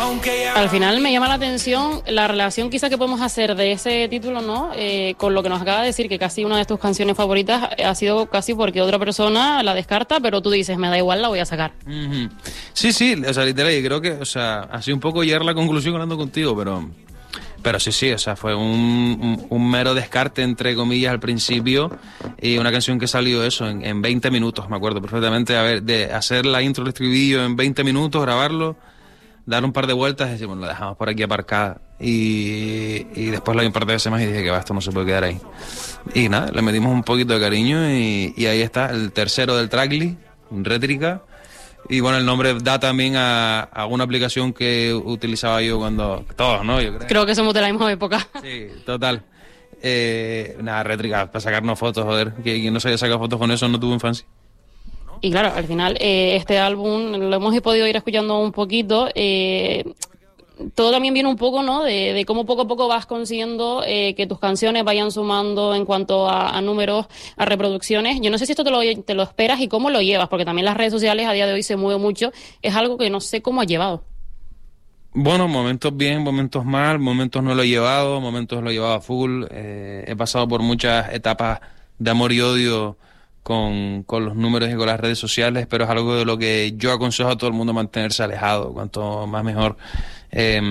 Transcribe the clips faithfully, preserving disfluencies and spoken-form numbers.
Al final me llama la atención la relación quizá que podemos hacer de ese título, ¿no? Eh, con lo que nos acaba de decir, que casi una de tus canciones favoritas ha sido casi porque otra persona la descarta, pero tú dices, me da igual, la voy a sacar. Uh-huh. Sí, sí, o sea, literal, y creo que, o sea, ha sido un poco llegar a la conclusión hablando contigo, pero... Pero sí, sí, o sea, fue un, un, un mero descarte, entre comillas, al principio, y una canción que salió eso en, en veinte minutos, me acuerdo perfectamente, a ver, de hacer la intro, el estribillo en veinte minutos, grabarlo, dar un par de vueltas y decir, bueno, la dejamos por aquí aparcada, y, y después la vi un par de veces más y dije que va, esto no se puede quedar ahí. Y nada, le metimos un poquito de cariño y, y ahí está, el tercero del tracklist, Rétrica. Y bueno, el nombre da también a, a una aplicación que utilizaba yo cuando... Todos, ¿no? Yo creo. Creo que somos de la misma época. Sí, total. Eh, nada, Rétrica, para sacarnos fotos, joder. Quien no se haya sacado fotos con eso no tuvo infancia. Y claro, al final eh, este álbum lo hemos podido ir escuchando un poquito. Eh, todo también viene un poco, ¿no? De, de cómo poco a poco vas consiguiendo eh, que tus canciones vayan sumando en cuanto a, a números, a reproducciones. Yo no sé si esto te lo, te lo esperas y cómo lo llevas, porque también las redes sociales a día de hoy se mueven mucho. Es algo que no sé cómo has llevado. Bueno, momentos bien, momentos mal, momentos no lo he llevado, momentos lo he llevado a full. Eh, he pasado por muchas etapas de amor y odio con, con los números y con las redes sociales, pero es algo de lo que yo aconsejo a todo el mundo mantenerse alejado, cuanto más mejor. Eh,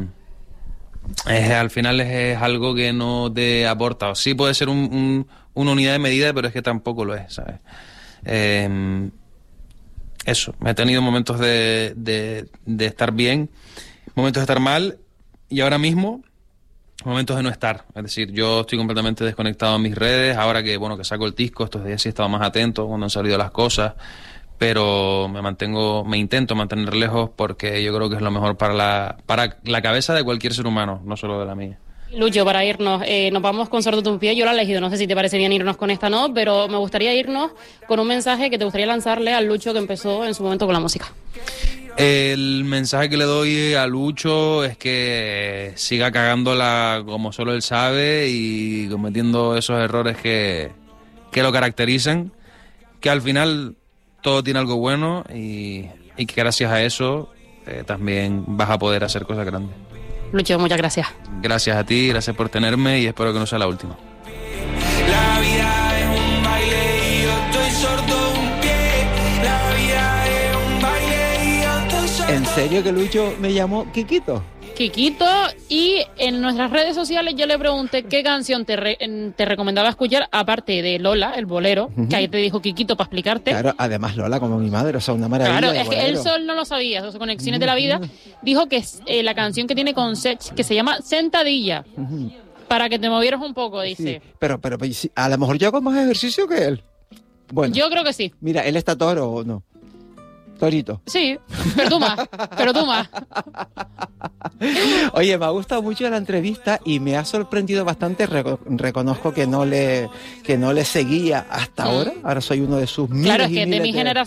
es, al final es, es algo que no te aporta. Sí puede ser un, un, una unidad de medida, pero es que tampoco lo es, ¿sabes? Eh, eso, he tenido momentos de, de, de estar bien, momentos de estar mal, y ahora mismo momentos de no estar. Es decir, yo estoy completamente desconectado en mis redes. Ahora que, bueno, que saco el disco, estos días sí he estado más atento cuando han salido las cosas, pero me mantengo, me intento mantener lejos porque yo creo que es lo mejor para la, para la cabeza de cualquier ser humano, no solo de la mía. Lucho, para irnos, eh, nos vamos con Sordo tu pie. Yo lo he elegido, no sé si te parece bien irnos con esta, no, pero me gustaría irnos con un mensaje que te gustaría lanzarle al Lucho que empezó en su momento con la música. El mensaje que le doy a Lucho es que siga cagándola como solo él sabe y cometiendo esos errores que, que lo caracterizan, que al final todo tiene algo bueno y, y que gracias a eso eh, también vas a poder hacer cosas grandes. Lucho, muchas gracias. Gracias a ti, gracias por tenerme y espero que no sea la última. La vida es un baile y yo estoy sordo un pie. La vida es un baile y yo estoy sordo. ¿En serio que Lucho me llamó Kikito? Kikito, y en nuestras redes sociales yo le pregunté qué canción te, re, te recomendaba escuchar, aparte de Lola, el bolero, uh-huh. que ahí te dijo Kikito para explicarte. Claro, además Lola como mi madre, o sea, una maravilla. Claro, de es bolero. que él solo no lo sabía, esas conexiones uh-huh. de la vida, dijo que es eh, la canción que tiene con Sech, que se llama Sentadilla, uh-huh. para que te movieras un poco, dice. Sí, pero, pero, pero a lo mejor yo hago más ejercicio que él. Bueno. Yo creo que sí. Mira, ¿él está toro o no? Torito. Sí, pero tú más, pero tú más. Oye, me ha gustado mucho la entrevista y me ha sorprendido bastante. Reco- reconozco que no le que no le seguía hasta mm. ahora. Ahora soy uno de sus miles Claro, es y que miles de mi de... generación